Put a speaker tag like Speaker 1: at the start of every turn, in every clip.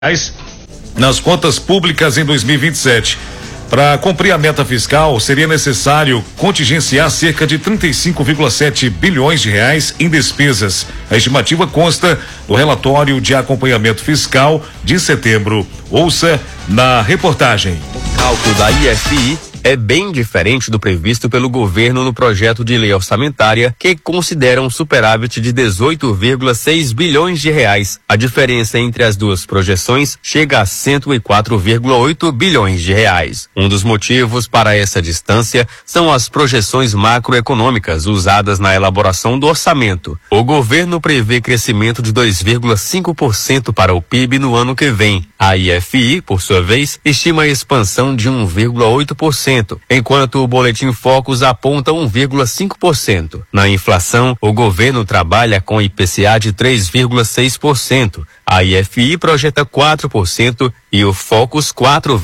Speaker 1: nas contas públicas em 2027. Para cumprir a meta fiscal, seria necessário contingenciar cerca de 35,7 bilhões de reais em despesas. A estimativa consta do relatório de acompanhamento fiscal de setembro. Ouça na reportagem.
Speaker 2: O cálculo da IFI é bem diferente do previsto pelo governo no projeto de lei orçamentária, que considera um superávit de 18,6 bilhões de reais. A diferença entre as duas projeções chega a 104,8 bilhões de reais. Um dos motivos para essa distância são as projeções macroeconômicas usadas na elaboração do orçamento. O governo prevê crescimento de 2,5% para o PIB no ano que vem. A IFI, por sua vez, estima a expansão de 1,8%. Enquanto o Boletim Focus aponta 1,5%. Na inflação, o governo trabalha com IPCA de 3,6%. A IFI projeta 4% e o Focus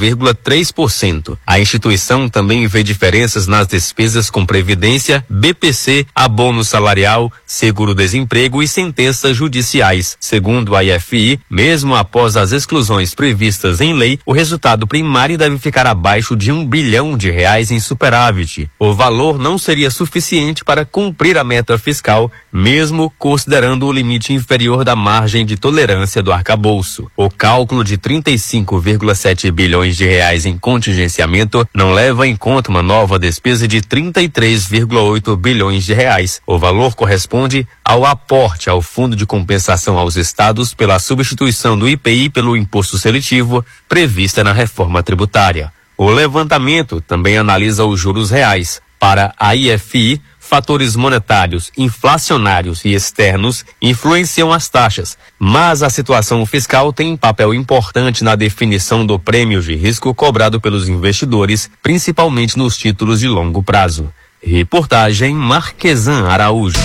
Speaker 2: 4,3%. A instituição também vê diferenças nas despesas com previdência, BPC, abono salarial, seguro-desemprego e sentenças judiciais. Segundo a IFI, mesmo após as exclusões previstas em lei, o resultado primário deve ficar abaixo de R$1 bilhão em superávit. O valor não seria suficiente para cumprir a meta fiscal, mesmo considerando o limite inferior da margem de tolerância do arcabouço. O cálculo de 35,7 bilhões de reais em contingenciamento não leva em conta uma nova despesa de 33,8 bilhões de reais. O valor corresponde ao aporte ao Fundo de Compensação aos Estados pela substituição do IPI pelo imposto seletivo prevista na reforma tributária. O levantamento também analisa os juros reais. Para a IFI, fatores monetários, inflacionários e externos influenciam as taxas, mas a situação fiscal tem um papel importante na definição do prêmio de risco cobrado pelos investidores, principalmente nos títulos de longo prazo. Reportagem Marquesan Araújo.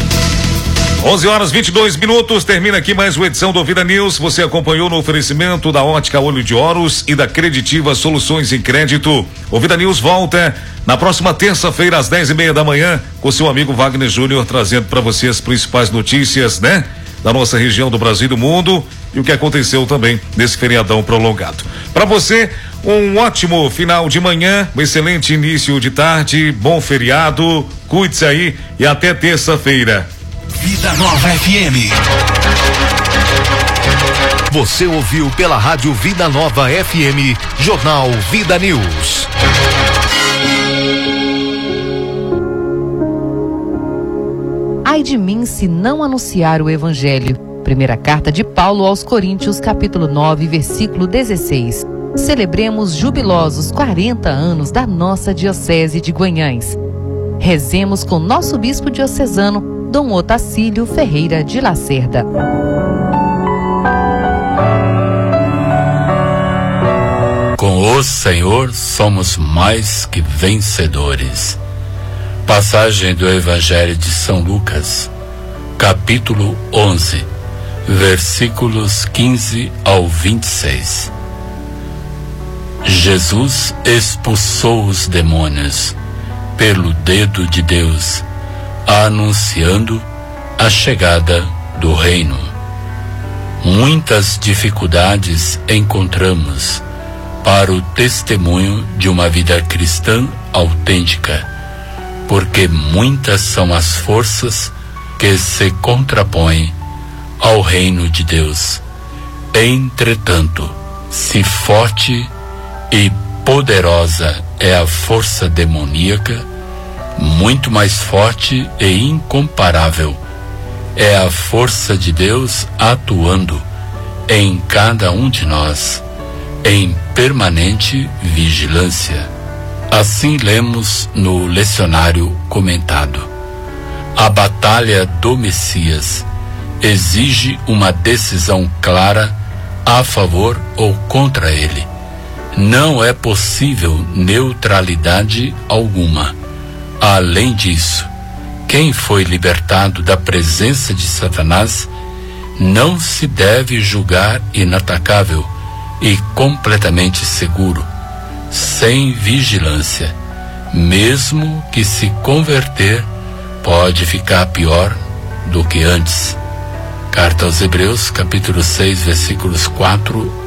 Speaker 1: 11h22, termina aqui mais uma edição do Vida News. Você acompanhou no oferecimento da Ótica Olho de Horus e da Creditiva Soluções em Crédito. O Vida News volta na próxima terça-feira às 10:30 da manhã com seu amigo Wagner Júnior, trazendo para você as principais notícias, da nossa região, do Brasil e do mundo, e o que aconteceu também nesse feriadão prolongado. Para você, um ótimo final de manhã, um excelente início de tarde, bom feriado, cuide-se aí e até terça-feira.
Speaker 3: Vida Nova FM. Você ouviu pela Rádio Vida Nova FM, Jornal Vida News.
Speaker 4: Ai de mim se não anunciar o Evangelho. Primeira carta de Paulo aos Coríntios, capítulo 9, versículo 16. Celebremos jubilosos 40 anos da nossa Diocese de Guanhães. Rezemos com nosso bispo diocesano, Dom Otacílio Ferreira de Lacerda.
Speaker 5: Com o Senhor somos mais que vencedores. Passagem do Evangelho de São Lucas, capítulo 11, versículos 15 ao 26. Jesus expulsou os demônios pelo dedo de Deus, anunciando a chegada do reino. Muitas dificuldades encontramos para o testemunho de uma vida cristã autêntica, porque muitas são as forças que se contrapõem ao reino de Deus. Entretanto, se forte e poderosa é a força demoníaca, muito mais forte e incomparável é a força de Deus atuando em cada um de nós, em permanente vigilância. Assim lemos no lecionário comentado. A batalha do Messias exige uma decisão clara a favor ou contra ele. Não é possível neutralidade alguma. Além disso, quem foi libertado da presença de Satanás não se deve julgar inatacável e completamente seguro, sem vigilância. Mesmo que se converter, pode ficar pior do que antes. Carta aos Hebreus, capítulo 6, versículos 4